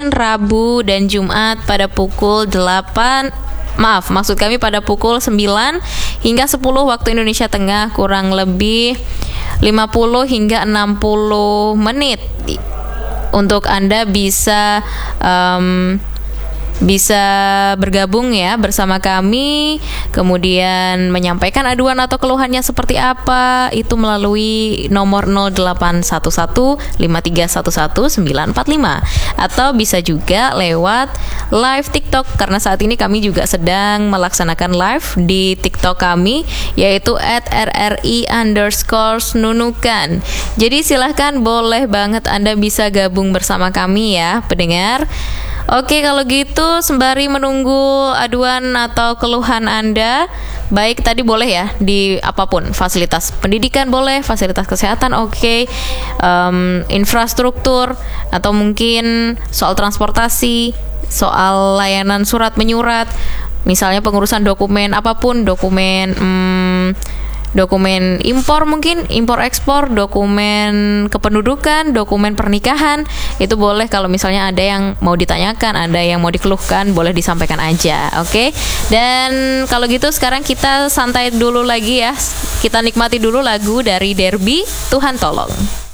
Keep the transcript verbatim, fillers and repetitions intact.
Senin, Rabu, dan Jumat pada pukul delapan Maaf, maksud kami pada pukul sembilan hingga sepuluh waktu Indonesia Tengah, kurang lebih lima puluh hingga enam puluh menit untuk Anda bisa um, bisa bergabung ya bersama kami, kemudian menyampaikan aduan atau keluhannya seperti apa, itu melalui nomor nol delapan satu satu lima tiga satu satu sembilan empat lima, atau bisa juga lewat live TikTok, karena saat ini kami juga sedang melaksanakan live di TikTok kami, yaitu at rri underscore nunukan. Jadi silahkan, boleh banget Anda bisa gabung bersama kami ya pendengar. Oke, kalau gitu sembari menunggu aduan atau keluhan Anda, baik tadi boleh ya di apapun, fasilitas pendidikan boleh, fasilitas kesehatan oke, um, infrastruktur, atau mungkin soal transportasi, soal layanan surat menyurat, misalnya pengurusan dokumen apapun, dokumen hmm, dokumen impor mungkin, impor ekspor, dokumen kependudukan, dokumen pernikahan, itu boleh. Kalau misalnya ada yang mau ditanyakan, ada yang mau dikeluhkan, boleh disampaikan aja, oke? Okay? Dan kalau gitu sekarang kita santai dulu lagi ya, kita nikmati dulu lagu dari Derby, Tuhan Tolong.